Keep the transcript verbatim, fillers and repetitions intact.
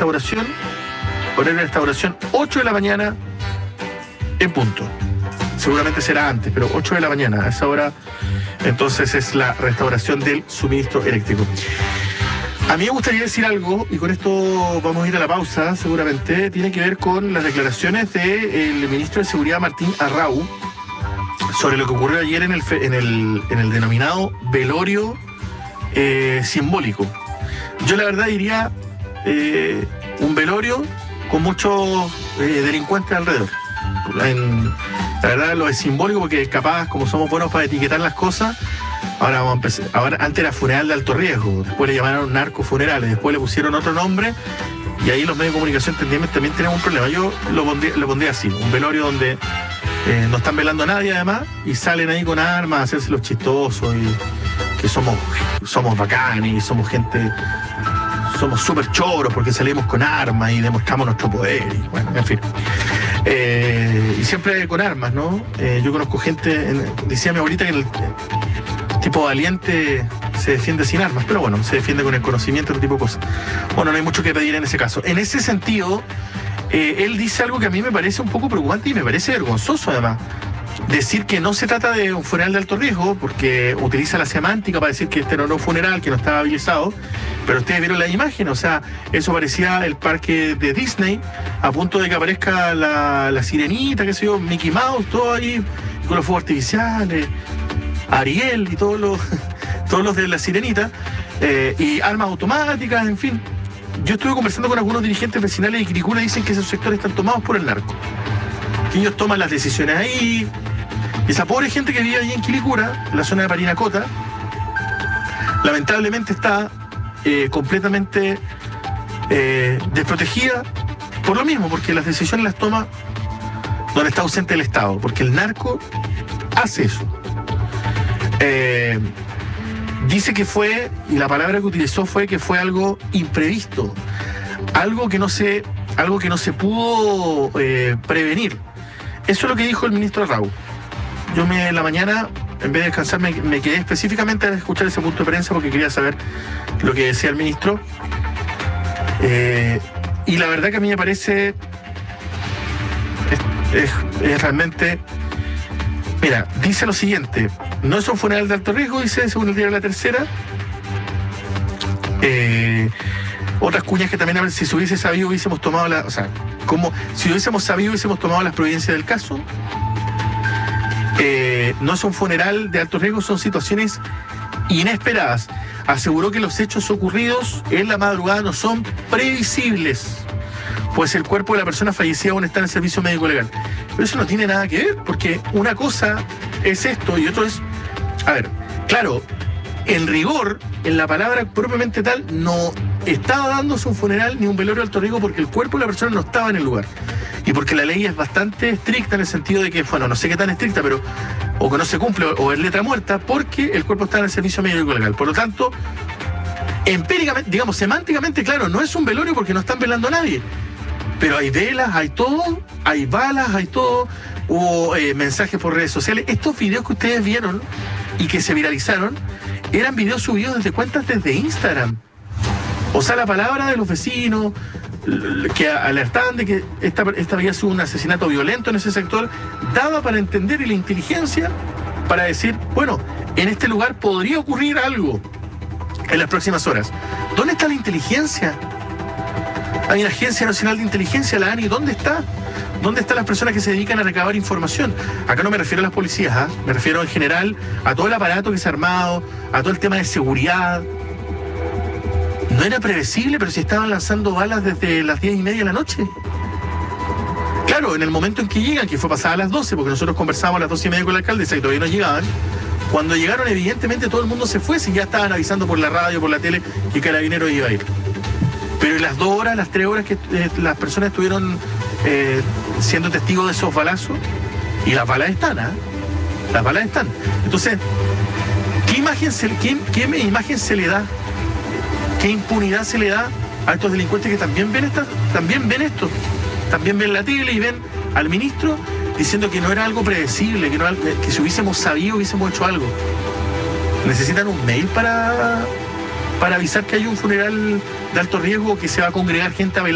restauración, horario de restauración, ocho de la mañana en punto. Seguramente será antes, pero ocho de la mañana, a esa hora, entonces es la restauración del suministro eléctrico. A mí me gustaría decir algo, y con esto vamos a ir a la pausa, seguramente, tiene que ver con las declaraciones del ministro de Seguridad, Martín Arrau, sobre lo que ocurrió ayer en el, en el, en el denominado velorio eh, simbólico. Yo la verdad diría eh, un velorio con muchos eh, delincuentes alrededor. En, la verdad lo es simbólico porque capaz, como somos buenos para etiquetar las cosas, ahora vamos a empezar. Ahora, antes era funeral de alto riesgo, después le llamaron narcofunerales, después le pusieron otro nombre y ahí los medios de comunicación también, también tenemos un problema. Yo lo pondría, lo pondría así, un velorio donde eh, no están velando a nadie además y salen ahí con armas a hacerse los chistosos y que somos, somos bacanes y somos gente, somos súper choros porque salimos con armas y demostramos nuestro poder y bueno, en fin. Eh, y siempre con armas, ¿no? Eh, yo conozco gente, en, decía mi abuelita que el, el tipo valiente se defiende sin armas, pero bueno, se defiende con el conocimiento, otro tipo de cosas. Bueno, no hay mucho que pedir en ese caso. En ese sentido, eh, él dice algo que a mí me parece un poco preocupante y me parece vergonzoso además. Decir que no se trata de un funeral de alto riesgo, porque utiliza la semántica para decir que este no era un funeral, que no estaba habilitado, pero ustedes vieron la imagen, o sea, eso parecía el parque de Disney, a punto de que aparezca la, la sirenita, qué sé yo, Mickey Mouse, todo ahí, con los fuegos artificiales, Ariel y todos los, todos los de la sirenita, eh, y armas automáticas, en fin. Yo estuve conversando con algunos dirigentes vecinales de Quilicura y dicen que esos sectores están tomados por el narco. Que ellos toman las decisiones ahí. Y esa pobre gente que vive ahí en Quilicura, en la zona de Parinacota, lamentablemente está eh, completamente eh, desprotegida por lo mismo, porque las decisiones las toma donde está ausente el Estado, porque el narco hace eso. Eh, dice que fue, y la palabra que utilizó fue que fue algo imprevisto, algo que no se, algo que no se pudo eh, prevenir. Eso es lo que dijo el ministro Arrau. Yo me, en la mañana, en vez de descansar, me, me quedé específicamente a escuchar ese punto de prensa porque quería saber lo que decía el ministro. Eh, y la verdad que a mí me parece... Es, es, es realmente... Mira, dice lo siguiente. No es un funeral de alto riesgo, dice, según el diario La Tercera. Eh, otras cuñas que también, a ver, si se hubiese sabido, hubiésemos tomado la... O sea, como si hubiésemos sabido, hubiésemos tomado las providencias del caso. Eh, no es un funeral de alto riesgo, son situaciones inesperadas. Aseguró que los hechos ocurridos en la madrugada no son previsibles, pues el cuerpo de la persona fallecida aún está en el servicio médico legal. Pero eso no tiene nada que ver, porque una cosa es esto y otro es... A ver, claro, en rigor, en la palabra propiamente tal, no estaba dándose un funeral ni un velorio de alto riesgo porque el cuerpo de la persona no estaba en el lugar. Y porque la ley es bastante estricta en el sentido de que, bueno, no sé qué tan estricta, pero o que no se cumple o es letra muerta porque el cuerpo está en el servicio médico legal. Por lo tanto, empíricamente, digamos, semánticamente, claro, no es un velorio porque no están velando a nadie. Pero hay velas, hay todo, hay balas, hay todo, hubo eh, mensajes por redes sociales. Estos videos que ustedes vieron y que se viralizaron eran videos subidos desde cuentas desde Instagram. O sea, la palabra de los vecinos que alertaban de que esta, esta había sido un asesinato violento en ese sector, daba para entender y la inteligencia para decir, bueno, en este lugar podría ocurrir algo en las próximas horas. ¿Dónde está la inteligencia? Hay una Agencia Nacional de Inteligencia, la A N I, ¿dónde está? ¿Dónde están las personas que se dedican a recabar información? Acá no me refiero a las policías, ¿eh? Me refiero en general a todo el aparato que se ha armado, a todo el tema de seguridad. No era previsible, pero si estaban lanzando balas desde las diez y media de la noche. Claro, en el momento en que llegan, que fue pasada a las doce, porque nosotros conversábamos a las doce y media con la alcaldesa y todavía no llegaban, cuando llegaron evidentemente todo el mundo se fue, si ya estaban avisando por la radio, por la tele, que Carabineros iba a ir. Pero en las dos horas, las tres horas que eh, las personas estuvieron eh, siendo testigos de esos balazos, y las balas están, ¿ah? ¿eh? Las balas están. Entonces, ¿qué imagen se, qué, qué imagen se le da? ¿Qué impunidad se le da a estos delincuentes que también ven esta, también ven esto? También ven la tele y ven al ministro diciendo que no era algo predecible, que, no, que si hubiésemos sabido hubiésemos hecho algo. Necesitan un mail para, para avisar que hay un funeral de alto riesgo, que se va a congregar gente a velar.